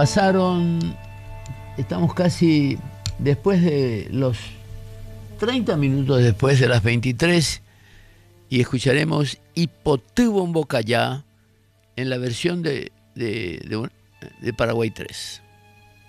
Pasaron, estamos casi después de los 30 minutos después de las 23 y escucharemos Hipotubon Bocayá en la versión de Paraguay 3.